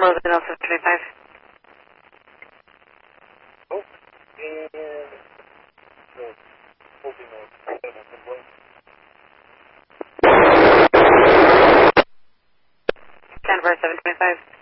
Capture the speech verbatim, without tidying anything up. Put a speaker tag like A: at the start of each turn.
A: Rosendale seven twenty-five.
B: Oh, and the hoping of
A: Denver seven twenty-five.